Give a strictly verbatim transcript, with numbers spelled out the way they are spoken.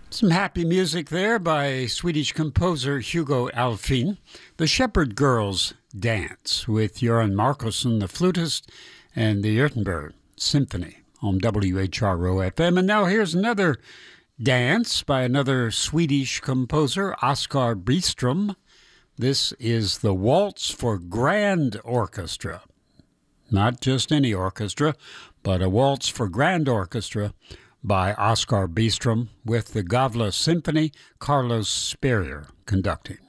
Some happy music there by Swedish composer Hugo Alfvén. The Shepherd Girls Dance with Göran Markusson, the flutist, and the Göteborg Symphony on W H R O F M. And now here's another dance by another Swedish composer, Oskar Byström. This is the Waltz for Grand Orchestra. Not just any orchestra, but a waltz for grand orchestra by Oskar Byström with the Gavle Symphony, Carlos Sperrier conducting.